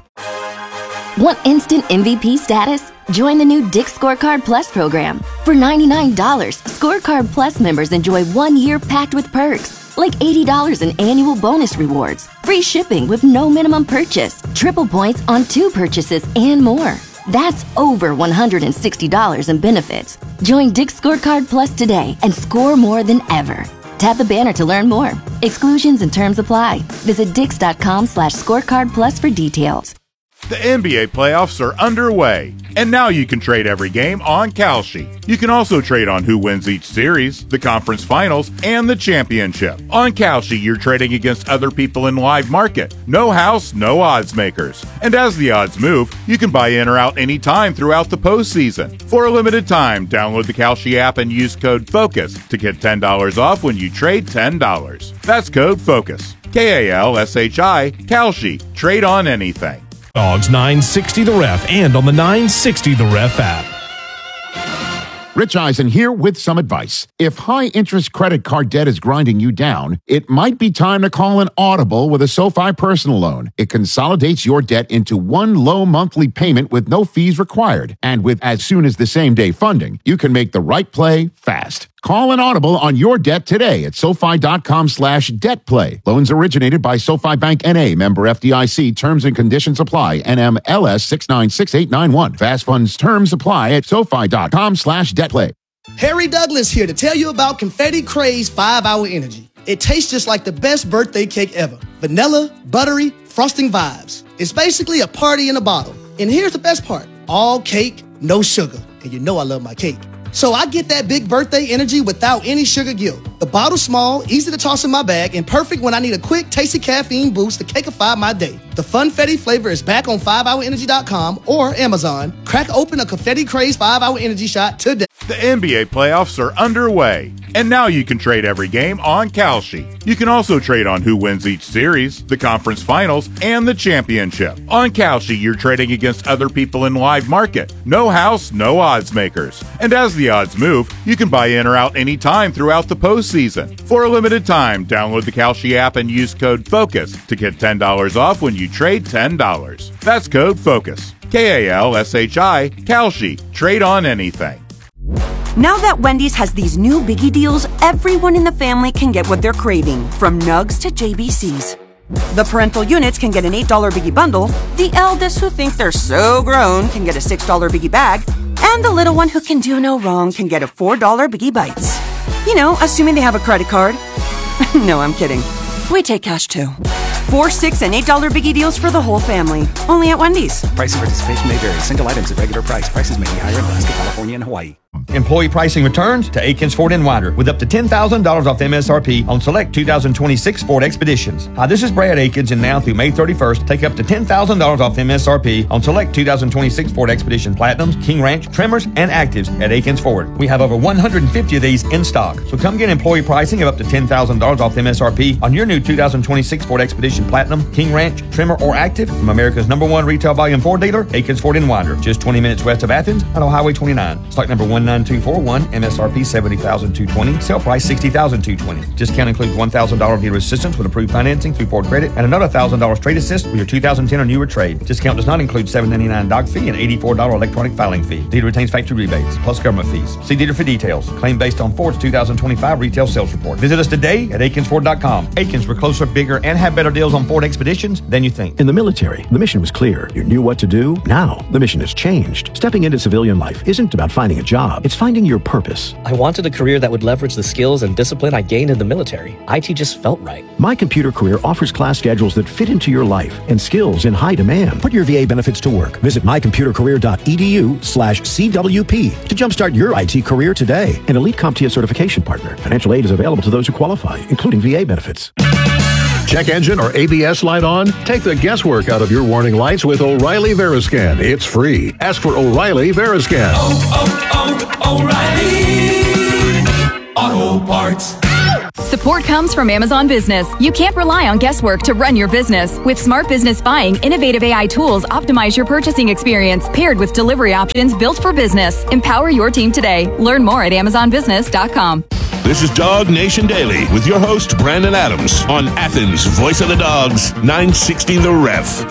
S17: Want instant M V P status? Join the new Dick's Scorecard Plus program. For ninety-nine dollars, Scorecard Plus members enjoy one year packed with perks, like eighty dollars in annual bonus rewards, free shipping with no minimum purchase, triple points on two purchases, and more. That's over one hundred sixty dollars in benefits. Join Dick's Scorecard Plus today and score more than ever. Tap the banner to learn more. Exclusions and terms apply. Visit dix.com slash scorecard plus for details.
S18: The N B A playoffs are underway, and now you can trade every game on Kalshi. You can also trade on who wins each series, the conference finals, and the championship. On Kalshi, you're trading against other people in live market. No house, no odds makers. And as the odds move, you can buy in or out anytime throughout the postseason. For a limited time, download the Kalshi app and use code FOCUS to get ten dollars off when you trade ten dollars. That's code FOCUS. K A L S H I, Kalshi. Trade on anything.
S3: Dogs nine sixty The Ref and on the nine sixty The Ref app.
S19: Rich Eisen here with some advice. If high-interest credit card debt is grinding you down, it might be time to call an audible with a SoFi personal loan. It consolidates your debt into one low monthly payment with no fees required. And with as soon as the same-day funding, you can make the right play fast. Call an audible on your debt today at SoFi.com slash debt play. Loans originated by SoFi Bank N A, member F D I C. Terms and conditions apply. N M L S six nine six eight nine one. Fast funds terms apply at SoFi.com slash debt play.
S20: Harry Douglas here to tell you about Confetti Craze five hour Energy. It tastes just like the best birthday cake ever. Vanilla, buttery, frosting vibes. It's basically a party in a bottle. And here's the best part. All cake, no sugar. And you know I love my cake. So I get that big birthday energy without any sugar guilt. The bottle's small, easy to toss in my bag, and perfect when I need a quick, tasty caffeine boost to cakeify my day. The Funfetti flavor is back on five hour energy dot com or Amazon. Crack open a Confetti Craze five hour Energy shot today.
S18: The N B A playoffs are underway, and now you can trade every game on Kalshi. You can also trade on who wins each series, the conference finals, and the championship. On Kalshi, you're trading against other people in live market. No house, no odds makers. And as the odds move, you can buy in or out anytime throughout the postseason. For a limited time, download the Kalshi app and use code FOCUS to get ten dollars off when you trade ten dollars. That's code FOCUS. K A L S H I, Kalshi. Trade on anything.
S21: Now that Wendy's has these new biggie deals, everyone in the family can get what they're craving, from nugs to J B Cs. The parental units can get an eight dollar biggie bundle, the eldest who think they're so grown can get a six dollar biggie bag, and the little one who can do no wrong can get a four dollar biggie bites. You know, assuming they have a credit card. No, I'm kidding. We take cash too. Four, six, and eight dollar biggie deals for the whole family. Only at Wendy's.
S9: Price and participation may vary. Single items at regular price. Prices may be higher in Alaska, California, and Hawaii.
S22: Employee pricing returns to Aikens Ford and Winder with up to ten thousand dollars off M S R P on select two thousand twenty-six Ford Expeditions. Hi, this is Brad Aikens, and now through May thirty-first, take up to ten thousand dollars off M S R P on select two thousand twenty-six Ford Expedition Platinums, King Ranch, Tremors, and Actives at Aikens Ford. We have over one hundred fifty of these in stock. So come get employee pricing of up to ten thousand dollars off M S R P on your new two thousand twenty-six Ford Expedition Platinum, King Ranch, Tremor, or Active from America's number one retail volume Ford dealer, Aikens Ford and Winder, just twenty minutes west of Athens on Highway twenty-nine. Stock number one nine two four one. M S R P seventy thousand two hundred twenty dollars. Sale price sixty thousand two hundred twenty dollars. Discount includes one thousand dollars dealer assistance with approved financing through Ford Credit and another one thousand dollars trade assist with your two thousand ten or newer trade. Discount does not include seven dollars and ninety-nine cents doc fee and eighty-four dollars electronic filing fee. Dealer retains factory rebates plus government fees. See dealer for details. Claim based on Ford's two thousand twenty-five retail sales report. Visit us today at Aikens Ford dot com. Aikens, we're closer, bigger, and have better deals on Ford Expeditions than you think.
S23: In the military, the mission was clear. You knew what to do. Now, the mission has changed. Stepping into civilian life isn't about finding a job.
S5: job. It's finding your purpose.
S6: I wanted a career that would leverage the skills and discipline I gained in the military. I T just felt right.
S5: My Computer Career offers class schedules that fit into your life and skills in high demand. Put your V A benefits to work. Visit my computer career dot e d u slash C W P to jumpstart your I T career today. An elite CompTIA certification partner. Financial aid is available to those who qualify, including V A benefits.
S23: Check engine or A B S light on? Take the guesswork out of your warning lights with O'Reilly Veriscan. It's free. Ask for O'Reilly Veriscan.
S12: Oh, oh, oh, O'Reilly Auto Parts.
S24: Support comes from Amazon Business. You can't rely on guesswork to run your business. With Smart Business Buying, innovative A I tools optimize your purchasing experience, paired with delivery options built for business. Empower your team today. Learn more at amazon business dot com.
S2: This is Dog Nation Daily with your host, Brandon Adams, on Athens, voice of the Dogs, nine sixty The Ref.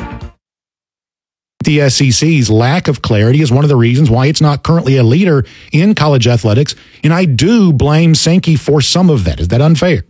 S1: The S E C's lack of clarity is one of the reasons why it's not currently a leader in college athletics, and I do blame Sankey for some of that. Is that unfair?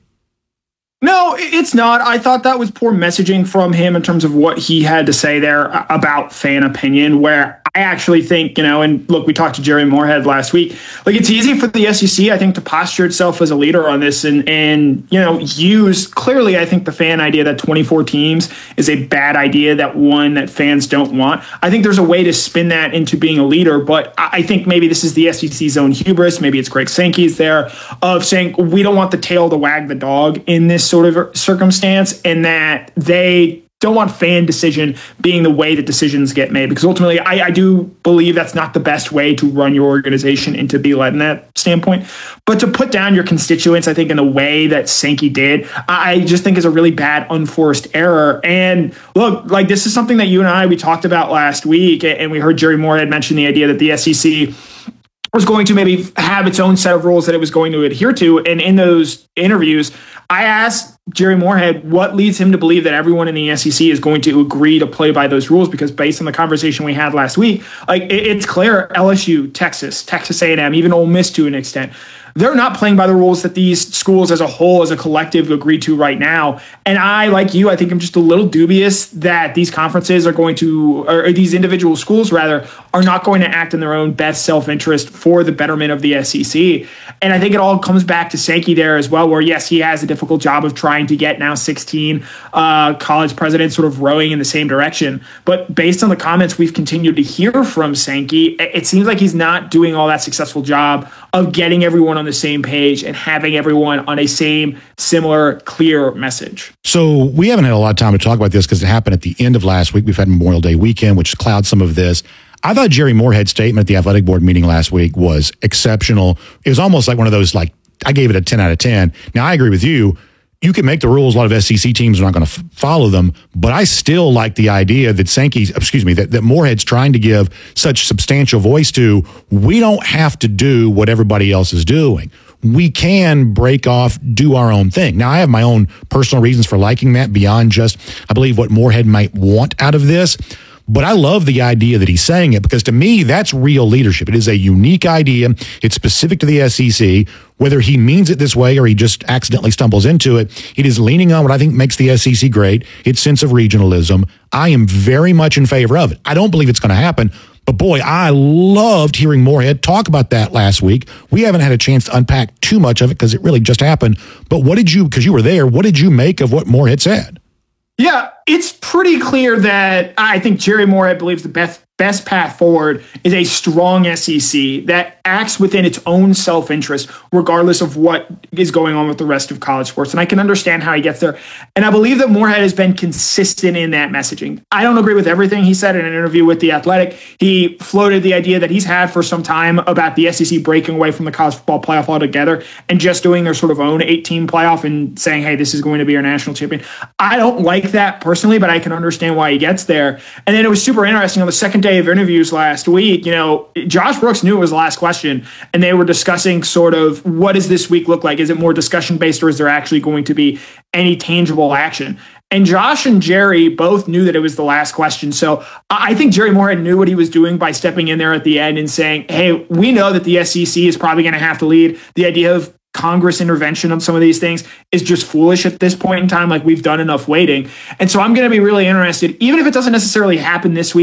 S25: No, it's not. I thought that was poor messaging from him in terms of what he had to say there about fan opinion, where I actually think, you know, and look, we talked to Jerry Moorhead last week. Like, it's easy for the S E C, I think, to posture itself as a leader on this and, and you know, use clearly, I think the fan idea that twenty-four teams is a bad idea, that one that fans don't want. I think there's a way to spin that into being a leader, but I think maybe this is the S E C's own hubris. Maybe it's Greg Sankey's there of saying, we don't want the tail to wag the dog in this sort of circumstance, and that they don't want fan decision being the way that decisions get made, because ultimately I, I do believe that's not the best way to run your organization and to be led in that standpoint. But to put down your constituents, I think, in the way that Sankey did, I just think is a really bad unforced error. And look, like, this is something that you and I, we talked about last week, and we heard Jerry Moorhead mention the idea that the S E C was going to maybe have its own set of rules that it was going to adhere to. And in those interviews, I asked Jerry Moorhead what leads him to believe that everyone in the S E C is going to agree to play by those rules, because based on the conversation we had last week, like, it, it's clear L S U, Texas, Texas A and M, even Ole Miss to an extent, they're not playing by the rules that these schools as a whole, as a collective, agree to right now. And I, like you, I think I'm just a little dubious that these conferences are going to, or these individual schools rather, are not going to act in their own best self-interest for the betterment of the S E C. And I think it all comes back to Sankey there as well, where yes, he has a difficult job of trying to get now sixteen uh, college presidents sort of rowing in the same direction. But based on the comments we've continued to hear from Sankey, it seems like he's not doing all that successful job of getting everyone on the same page and having everyone on a same, similar, clear message.
S1: So we haven't had a lot of time to talk about this because it happened at the end of last week. We've had Memorial Day weekend, which clouds some of this. I thought Jerry Moorhead's statement at the athletic board meeting last week was exceptional. It was almost like one of those, like, I gave it a ten out of ten. Now, I agree with you. You can make the rules. A lot of S E C teams are not going to f- follow them, but I still like the idea that Sankey's, excuse me, that, that Moorhead's trying to give such substantial voice to. We don't have to do what everybody else is doing. We can break off, do our own thing. Now, I have my own personal reasons for liking that beyond just, I believe, what Moorhead might want out of this. But I love the idea that he's saying it, because to me, that's real leadership. It is a unique idea. It's specific to the S E C. Whether he means it this way or he just accidentally stumbles into it, it is leaning on what I think makes the S E C great, its sense of regionalism. I am very much in favor of it. I don't believe it's going to happen. But boy, I loved hearing Moorhead talk about that last week. We haven't had a chance to unpack too much of it because it really just happened. But what did you, because you were there, what did you make of what Moorhead said?
S25: Yeah, it's pretty clear that I think Jerry Moorhead believes the best best path forward is a strong S E C that acts within its own self-interest, regardless of what is going on with the rest of college sports. And I can understand how he gets there. And I believe that Moorhead has been consistent in that messaging. I don't agree with everything he said in an interview with The Athletic. He floated the idea that he's had for some time about the S E C breaking away from the college football playoff altogether and just doing their sort of own eight-team playoff and saying, hey, this is going to be our national champion. I don't like that personally, but I can understand why he gets there. And then it was super interesting on the second day of interviews last week, you know, Josh Brooks knew it was the last question, and they were discussing sort of what does this week look like? Is it more discussion based, or is there actually going to be any tangible action? And Josh and Jerry both knew that it was the last question. So I think Jerry Moorhead knew what he was doing by stepping in there at the end and saying, hey, we know that the S E C is probably going to have to lead. The idea of Congress intervention on some of these things is just foolish at this point in time. Like, we've done enough waiting. And so I'm going to be really interested, even if it doesn't necessarily happen this week,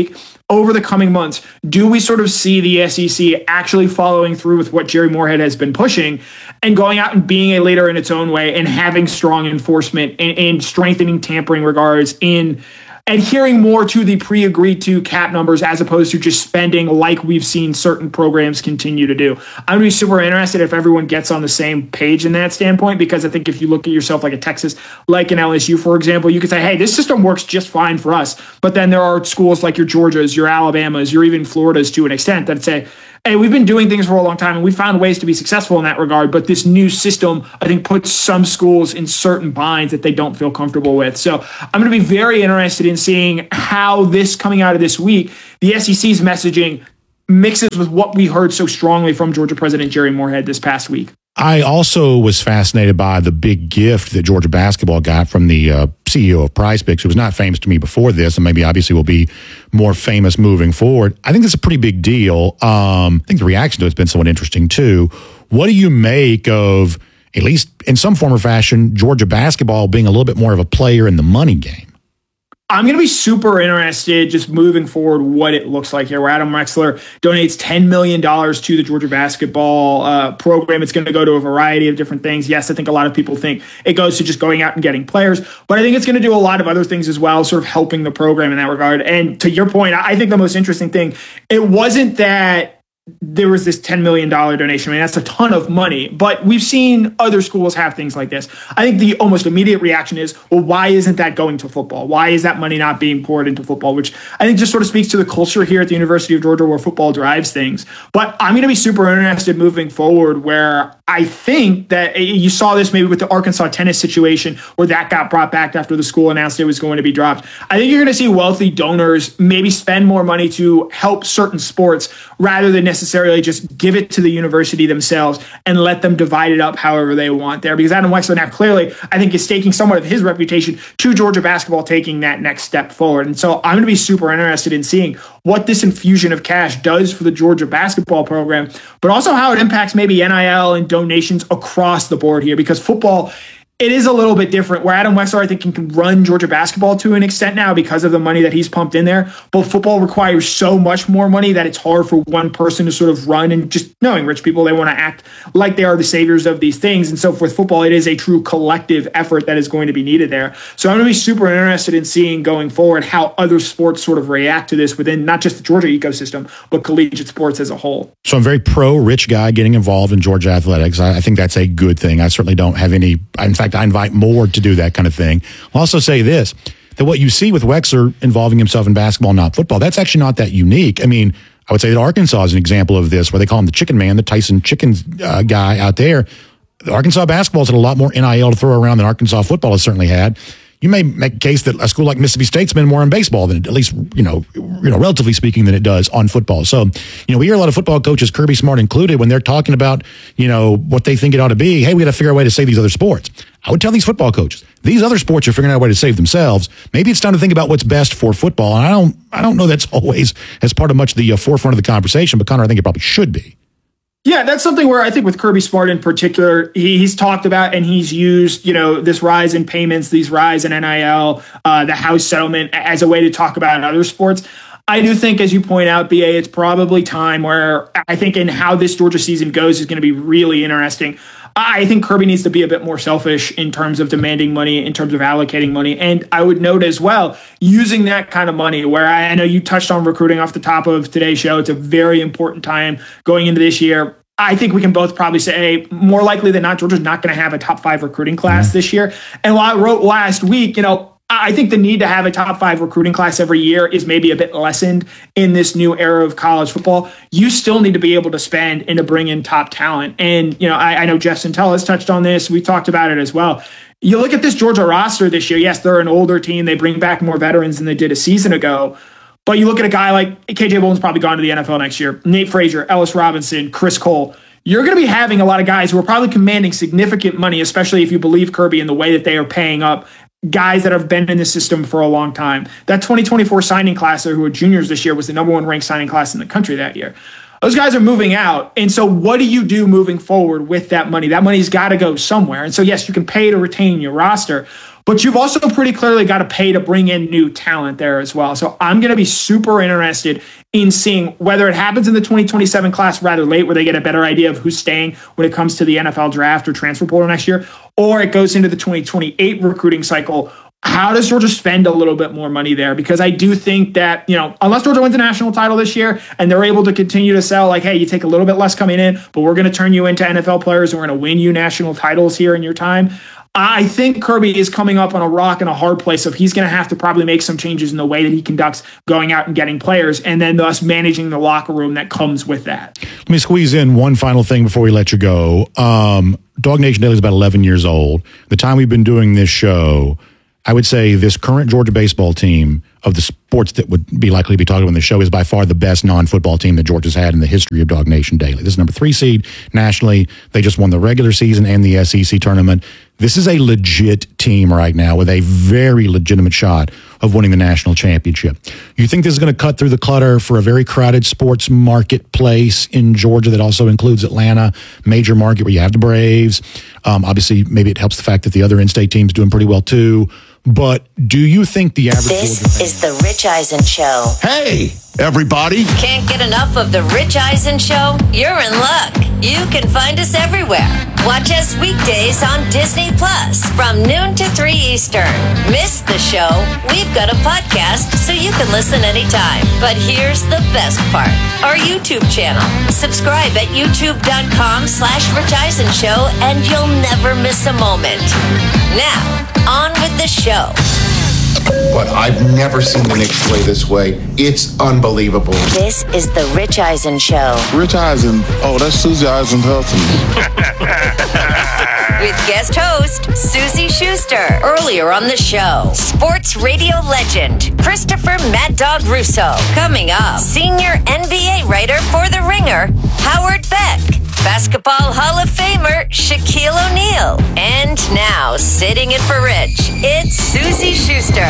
S25: over the coming months, do we sort of see the S E C actually following through with what Jerry Moorhead has been pushing and going out and being a leader in its own way and having strong enforcement and, and strengthening tampering regards in adhering more to the pre-agreed to cap numbers as opposed to just spending like we've seen certain programs continue to do. I'm going to be super interested if everyone gets on the same page in that standpoint, because I think if you look at yourself like a Texas, like an L S U, for example, you could say, hey, this system works just fine for us. But then there are schools like your Georgias, your Alabamas, your even Floridas to an extent that say, hey, we've been doing things for a long time and we found ways to be successful in that regard. But this new system, I think, puts some schools in certain binds that they don't feel comfortable with. So I'm going to be very interested in seeing how this coming out of this week, the S E C's messaging mixes with what we heard so strongly from Georgia President Jerry Moorhead this past week.
S1: I also was fascinated by the big gift that Georgia basketball got from the uh, C E O of Prize Picks, who was not famous to me before this, and maybe obviously will be more famous moving forward. I think it's a pretty big deal. Um, I think the reaction to it's been somewhat interesting too. What do you make of, at least in some form or fashion, Georgia basketball being a little bit more of a player in the money game?
S25: I'm going to be super interested just moving forward what it looks like here, where Adam Wexler donates ten million dollars to the Georgia basketball uh, program. It's going to go to a variety of different things. Yes, I think a lot of people think it goes to just going out and getting players, but I think it's going to do a lot of other things as well, sort of helping the program in that regard. And to your point, I think the most interesting thing, it wasn't that there was this ten million dollars donation. I mean, that's a ton of money, but we've seen other schools have things like this. I think the almost immediate reaction is, well, why isn't that going to football? Why is that money not being poured into football? Which I think just sort of speaks to the culture here at the University of Georgia where football drives things. But I'm going to be super interested moving forward, where I think that you saw this maybe with the Arkansas tennis situation where that got brought back after the school announced it was going to be dropped. I think you're going to see wealthy donors maybe spend more money to help certain sports rather than necessarily just give it to the university themselves and let them divide it up however they want there. Because Adam Wexler now clearly, I think, is staking somewhat of his reputation to Georgia basketball taking that next step forward. And so I'm going to be super interested in seeing what this infusion of cash does for the Georgia basketball program, but also how it impacts maybe N I L and donations across the board here, because football, it is a little bit different, where Adam Wexler, I think, can run Georgia basketball to an extent now because of the money that he's pumped in there. But football requires so much more money that it's hard for one person to sort of run, and just knowing rich people, they want to act like they are the saviors of these things. And so with football, it is a true collective effort that is going to be needed there. So I'm going to be super interested in seeing going forward how other sports sort of react to this within not just the Georgia ecosystem, but collegiate sports as a whole.
S1: So I'm very pro rich guy getting involved in Georgia athletics. I, I think that's a good thing. I certainly don't have any, in fact, I invite more to do that kind of thing. I'll also say this, that what you see with Wexler involving himself in basketball, not football, that's actually not that unique. I mean, I would say that Arkansas is an example of this, where they call him the chicken man, the Tyson chicken uh, guy out there. The Arkansas basketball's had a lot more N I L to throw around than Arkansas football has certainly had. You may make a case that a school like Mississippi State's been more on baseball than, at least, you know, you know, relatively speaking, than it does on football. So, you know, we hear a lot of football coaches, Kirby Smart included, when they're talking about, you know, what they think it ought to be. Hey, we got to figure out a way to save these other sports. I would tell these football coaches, these other sports are figuring out a way to save themselves. Maybe it's time to think about what's best for football. And I don't, I don't know that's always as part of much the uh, forefront of the conversation, but Connor, I think it probably should be.
S25: Yeah, that's something where I think with Kirby Smart in particular, he, he's talked about and he's used, you know, this rise in payments, these rise in N I L, uh, the house settlement as a way to talk about other sports. I do think, as you point out, B A, it's probably time where I think in how this Georgia season goes is going to be really interesting. I think Kirby needs to be a bit more selfish in terms of demanding money, in terms of allocating money. And I would note as well, using that kind of money, where I, I know you touched on recruiting off the top of today's show. It's a very important time going into this year. I think we can both probably say, hey, more likely than not, Georgia's not going to have a top five recruiting class this year. And while I wrote last week, you know, I think the need to have a top five recruiting class every year is maybe a bit lessened in this new era of college football. You still need to be able to spend and to bring in top talent. And, you know, I, I know Jeff Santel has touched on this. We talked about it as well. You look at this Georgia roster this year. Yes, they're an older team. They bring back more veterans than they did a season ago. But you look at a guy like K J Bolden's probably gone to the N F L next year. Nate Frazier, Ellis Robinson, Chris Cole. You're going to be having a lot of guys who are probably commanding significant money, especially if you believe Kirby in the way that they are paying up guys that have been in the system for a long time. That twenty twenty-four signing class, who are juniors this year, was the number one ranked signing class in the country that year. Those guys are moving out. And so what do you do moving forward with that money? That money's got to go somewhere. And so, yes, you can pay to retain your roster. but you've also pretty clearly got to pay to bring in new talent there as well. So I'm going to be super interested in seeing whether it happens in the twenty twenty-seven class rather late, where they get a better idea of who's staying when it comes to the N F L draft or transfer portal next year, or it goes into the twenty twenty-eight recruiting cycle. How does Georgia spend a little bit more money there? Because I do think that, you know, unless Georgia wins a national title this year and they're able to continue to sell like, hey, you take a little bit less coming in, but we're going to turn you into N F L players and we're going to win you national titles here in your time. I think Kirby is coming up on a rock and a hard place. So he's going to have to probably make some changes in the way that he conducts going out and getting players, and then thus managing the locker room that comes with that.
S1: Let me squeeze in one final thing before we let you go. Um, Dog Nation Daily is about eleven years old. The time we've been doing this show, I would say this current Georgia baseball team of the sports that would be likely to be talking about on the show is by far the best non-football team that Georgia's had in the history of Dog Nation Daily. This is number three seed nationally. They just won the regular season and the S E C tournament. This is a legit team right now with a very legitimate shot of winning the national championship. You think this is going to cut through the clutter for a very crowded sports marketplace in Georgia that also includes Atlanta, major market where you have the Braves? Um, obviously, maybe it helps the fact that the other in-state teams doing pretty well too. But do you think the average
S7: This
S1: Georgia
S7: is the Rich Eisen Show.
S19: Hey, everybody.
S7: Can't get enough of the Rich Eisen Show? You're in luck. You can find us everywhere. Watch us weekdays on Disney Plus from noon to three Eastern. Miss the show? We've got a podcast so you can listen anytime. But here's the best part. Our YouTube channel. Subscribe at youtube.com slash Rich Eisen Show and you'll never miss a moment. Now, on with the show.
S8: But I've never seen the Knicks play this way. It's unbelievable.
S7: This is the Rich Eisen Show.
S8: Rich Eisen. Oh, that's Susie Eisen's husband.
S7: With guest host Susie Schuster. Earlier on the show, sports radio legend Christopher Mad Dog Russo. Coming up, senior N B A writer for The Ringer, Howard Beck. Basketball Hall of Famer Shaquille O'Neal. And now, sitting in for Rich, it's Susie Schuster.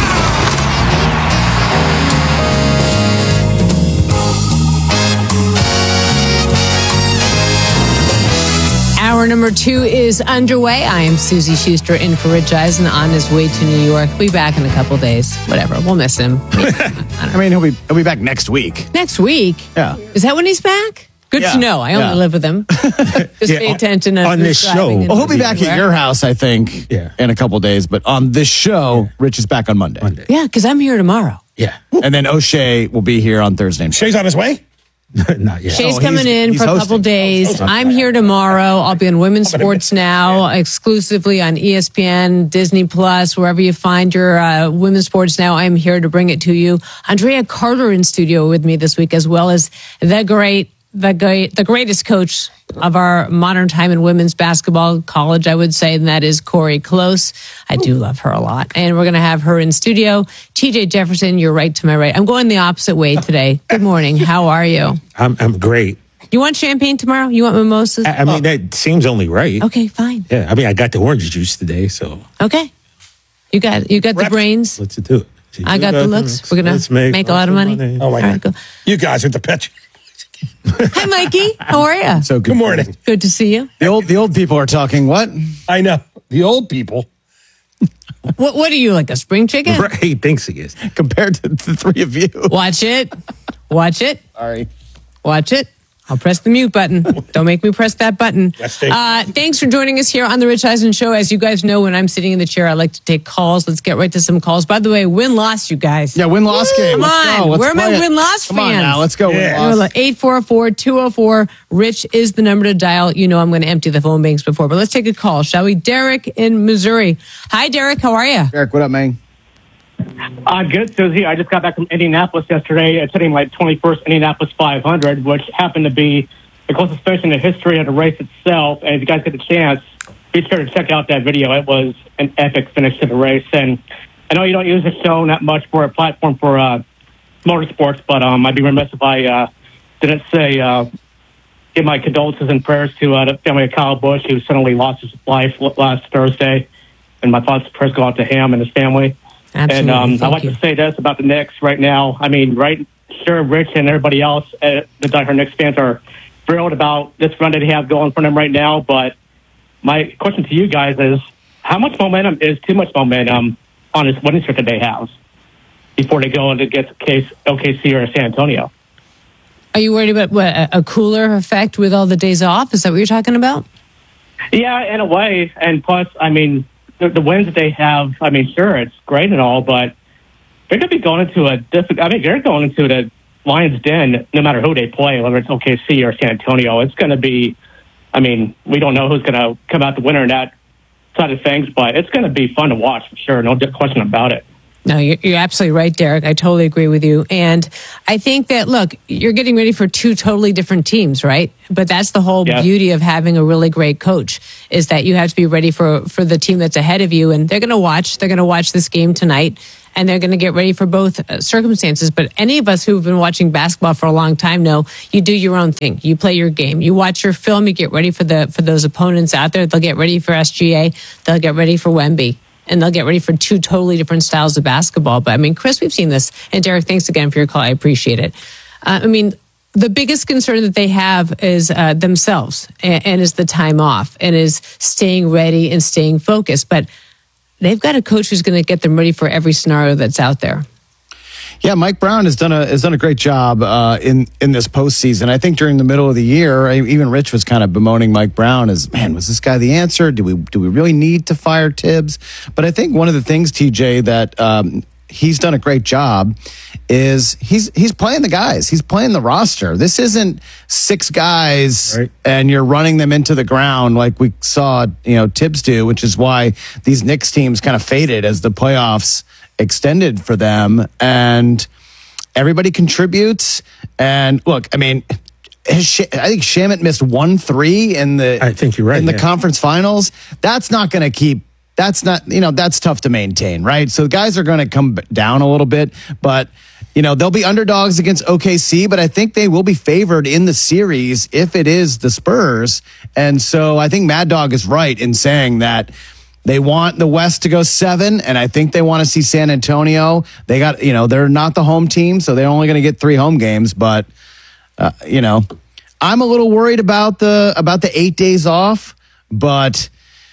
S10: Hour number two is underway. I am Susie Schuster in for Rich Eisen on his way to New York. We'll be back in a couple days. Whatever. We'll miss him.
S11: I, I mean, he'll be he'll be back next week.
S10: Next week?
S11: Yeah.
S10: Is that when he's back? Good
S11: Yeah.
S10: to know. I only
S11: Yeah.
S10: live with him. Just
S11: Yeah,
S10: pay
S11: on-
S10: attention to
S11: on
S10: who's
S11: this
S10: driving and
S11: Well, he'll be
S10: who's
S11: back
S10: where.
S11: at your house, I think, yeah. in a couple days. But on this show, Rich is back on Monday. Monday.
S10: Yeah, because I'm here tomorrow.
S11: Yeah. And then O'Shea will be here on Thursday. Shay's on his way? Not yet.
S10: Shay's
S11: Oh,
S10: coming
S11: he's-
S10: in
S11: he's
S10: for a
S11: hosting.
S10: couple days. I'm here tomorrow. I'll be on Women's Sports Now, exclusively on E S P N, Disney Plus, wherever you find your uh, Women's Sports Now. I'm here to bring it to you. Andrea Carter in studio with me this week, as well as the great, the great, the greatest coach of our modern time in women's basketball, college, I would say, and that is Corey Close. I do love her a lot. And we're going to have her in studio. T J Jefferson, you're right to my right. I'm going the opposite way today. Good morning. How are you?
S13: I'm I'm great.
S10: You want champagne tomorrow? You want mimosas?
S13: I, I mean, that seems only right.
S10: Okay, fine.
S13: Yeah, I mean, I got the orange juice today, so
S10: Okay. You got you got the brains.
S13: let's do it.
S10: I got the looks. We're gonna
S13: Let's make
S10: make a lot of money.
S13: Oh my
S10: All right,
S13: God!
S10: go.
S13: You guys are the pet.
S10: Hi, Mikey. How are you?
S11: So good,
S13: Good morning.
S10: Good to see you.
S11: The old the old people are talking. What?
S13: I know the old people.
S10: What What are you, like a spring chicken?
S13: Right, he thinks he is.
S11: Compared to the three of you.
S10: Watch it. Watch it.
S11: Sorry.
S10: Watch it. I'll press the mute button. Don't make me press that button. Uh, thanks for joining us here on the Rich Eisen Show. As you guys know, when I'm sitting in the chair, I like to take calls. Let's get right to some calls. By the way, win-loss, you guys.
S11: Yeah, win-loss game.
S10: Come
S11: Let's
S10: on.
S11: go. Let's
S10: Where are my
S11: play it.
S10: win-loss fans?
S11: Come on now. Let's go. Win-loss.
S10: eight four four, two oh four, Rich is the number to dial. You know I'm going to empty the phone banks before, but let's take a call, shall we? Derek in Missouri. Hi, Derek. How are you?
S11: Derek, what up, man?
S26: Uh, good, Susie. I just got back from Indianapolis yesterday. It's hitting my twenty-first Indianapolis five hundred, which happened to be the closest finish in the history of the race itself. And if you guys get a chance, be sure to check out that video. It was an epic finish to the race. And I know you don't use the show that much for a platform for uh, motorsports, but um, I'd be remiss if I uh, didn't say uh, give my condolences and prayers to uh, the family of Kyle Busch, who suddenly lost his life last Thursday. And my thoughts and prayers go out to him and his family.
S10: Absolutely.
S26: And um,
S10: Thank
S26: I'd like
S10: you.
S26: to say this about the Knicks right now. I mean, right, sure, Rich and everybody else, uh, the diehard Knicks fans are thrilled about this run that they have going for them right now. But my question to you guys is, how much momentum is too much momentum on this winning streak that they have before they go into get case O K C or San Antonio?
S10: Are you worried about what, a, a cooler effect with all the days off? Is that what you're talking about?
S26: Yeah, in a way. And plus, I mean, the, the wins that they have, I mean, sure, it's great and all, but they're going to be going into a different, I mean, they're going into the Lions' Den no matter who they play, whether it's O K C or San Antonio. It's going to be, I mean, we don't know who's going to come out the winner in that side of things, but it's going to be fun to watch for sure. No question about it.
S10: No, you're, you're absolutely right, Derek. I totally agree with you. And I think that, look, you're getting ready for two totally different teams, right? But that's the whole
S26: Yeah.
S10: beauty of having a really great coach, is that you have to be ready for, for the team that's ahead of you. And they're going to watch, they're going to watch this game tonight, and they're going to get ready for both uh, circumstances. But any of us who've been watching basketball for a long time know you do your own thing. You play your game. You watch your film. You get ready for the for those opponents out there. They'll get ready for S G A. They'll get ready for Wemby. And they'll get ready for two totally different styles of basketball. But I mean, Chris, we've seen this. And Derek, thanks again for your call. I appreciate it. Uh, I mean, the biggest concern that they have is uh, themselves and, and is the time off and is staying ready and staying focused. But they've got a coach who's going to get them ready for every scenario that's out there.
S11: Yeah, Mike Brown has done a has done a great job uh, in in this postseason. I think during the middle of the year, I, even Rich was kind of bemoaning Mike Brown as, man, was this guy the answer? Do we do we really need to fire Tibbs? But I think one of the things, T J, that um, he's done a great job is he's he's playing the guys. He's playing the roster. This isn't six guys right. and you're running them into the ground like we saw, you know, Tibbs do, which is why these Knicks teams kind of faded as the playoffs extended for them, and everybody contributes. And look, I mean, I think Shamet missed one three in the.
S13: I think you're right
S11: in the
S13: yeah.
S11: conference finals. That's not going to keep. That's not, you know, that's tough to maintain, right? So guys are going to come down a little bit, but you know they'll be underdogs against O K C. But I think they will be favored in the series if it is the Spurs. And so I think Mad Dog is right in saying that. They want the West to go seven, and I think they want to see San Antonio. They got, you know, they're not the home team, so they're only going to get three home games. But, uh, you know, I'm a little worried about the about the eight days off. But,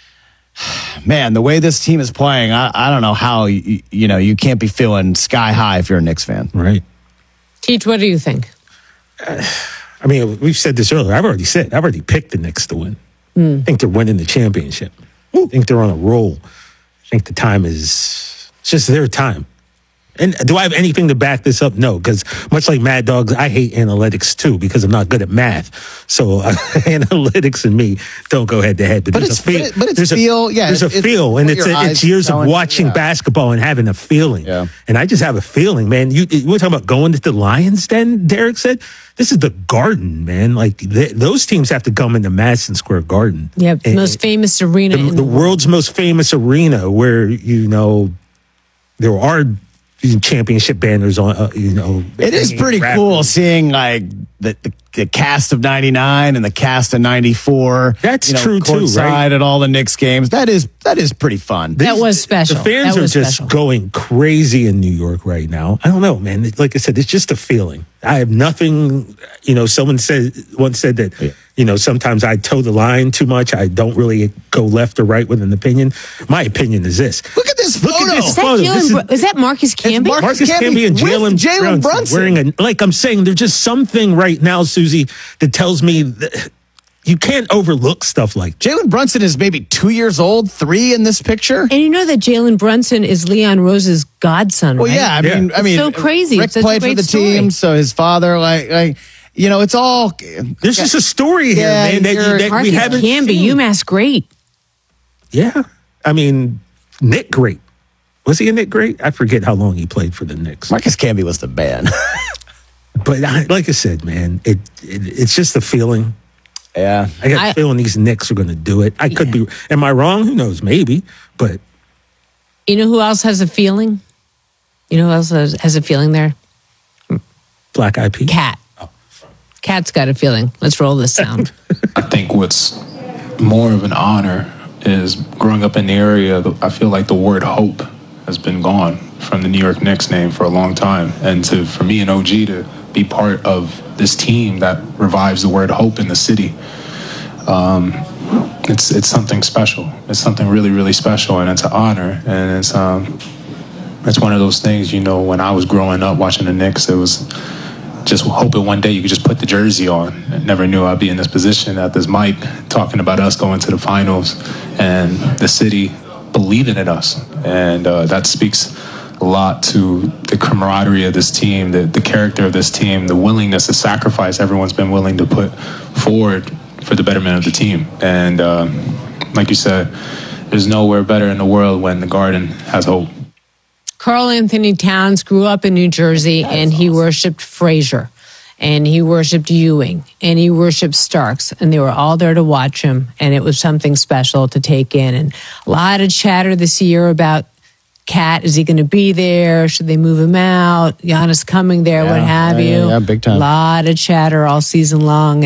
S11: man, the way this team is playing, I, I don't know how, you, you know, you can't be feeling sky high if you're a Knicks fan.
S13: Right.
S10: Teach, what do you think?
S13: Uh, I mean, we've said this earlier. I've already said, I've already picked the Knicks to win.
S10: Mm.
S13: I think they're winning the championship. I think they're on a roll. I think the time is it's just their time. And do I have anything to back this up? No, because much like Mad Dogs, I hate analytics too because I'm not good at math. So uh, analytics and me don't go head to head. But,
S11: but
S13: there's
S11: it's
S13: a feel.
S11: But, it, but it's
S13: there's
S11: feel.
S13: A,
S11: yeah,
S13: there's a
S11: it's,
S13: feel, and it's a, it's years of watching
S11: yeah.
S13: basketball and having a feeling.
S11: Yeah.
S13: And I just have a feeling, man. You we're talking about going to the Lions Den. Derek said this is the Garden, man. Like they, those teams have to come into Madison Square Garden.
S10: Yeah, the most famous arena,
S13: the,
S10: in
S13: the,
S10: the
S13: world's most famous arena, where you know there are championship banners on. Uh, you know,
S11: it is pretty cool seeing like the, the the cast of ninety-nine and the cast of ninety-four.
S13: That's
S11: you know,
S13: true too, right?
S11: At all the Knicks games, that is that is pretty fun.
S10: That was special.
S13: The fans
S10: that
S13: are just
S10: special.
S13: going crazy in New York right now. I don't know, man. Like I said, it's just a feeling. I have nothing. You know, someone said once said that. Yeah. You know, sometimes I toe the line too much. I don't really go left or right with an opinion. My opinion is this.
S11: Look at this
S13: Look
S11: photo.
S13: At this
S10: Is that,
S13: photo.
S10: Jalen
S13: This
S10: Br- is that Marcus Camby?
S11: Marcus,
S13: Marcus Camby,
S11: Camby
S13: and Jalen
S11: Jalen
S13: Brunson,
S11: Brunson
S13: wearing a, like I'm saying, there's just something right now, Susie, that tells me that you can't overlook stuff like that.
S11: Jalen Brunson is maybe two years old, three in this picture.
S10: And you know that Jalen Brunson is Leon Rose's godson,
S11: Well,
S10: right?
S11: yeah, I mean,
S10: It's
S11: I mean,
S10: so crazy.
S11: Rick
S10: It's such
S11: played
S10: a
S11: for
S10: great
S11: the
S10: story.
S11: team, so his father, like, like, you know, it's all.
S13: There's just a story here,
S11: Yeah,
S13: man, that, you,
S11: you're-
S13: that
S10: Marcus
S13: we haven't
S10: Camby,
S13: seen.
S10: UMass great.
S13: Yeah, I mean, Nick Great. Was he a Nick Great? I forget how long he played for the Knicks.
S11: Marcus Camby was the man.
S13: But I, like I said, man, it, it it's just a feeling.
S11: Yeah,
S13: I got
S10: I-
S13: a feeling these Knicks are going to do it. I could be. Am I wrong? Who knows? Maybe. But
S10: You know who else has a feeling? You know who else has, has a feeling there?
S13: Black Eyed Peas.
S10: Cat. Cat's got a feeling. Let's roll this sound.
S3: I think what's more of an honor is growing up in the area. I feel like the word hope has been gone from the New York Knicks name for a long time. And to for me and O G to be part of this team that revives the word hope in the city, um, it's it's something special. It's something really, really special, and it's an honor. And it's um, it's one of those things, you know, when I was growing up watching the Knicks, it was just hoping one day you could just put the jersey on. I never knew I'd be in this position at this mic talking about us going to the finals and the city believing in us. And uh, that speaks a lot to the camaraderie of this team, the, the character of this team, the willingness, the sacrifice everyone's been willing to put forward for the betterment of the team. And uh, like you said, there's nowhere better in the world when the Garden has hope.
S10: Karl Anthony Towns grew up in New Jersey, and he worshipped Frazier, and he worshipped Ewing, and he worshipped Starks, and they were all there to watch him, and it was something special to take in. And a lot of chatter this year about Cat. Is he going to be there? Should they move him out? Giannis coming there,
S11: Yeah,
S10: what have
S11: yeah,
S10: you?
S11: yeah, yeah, big time.
S10: A lot of chatter all season long.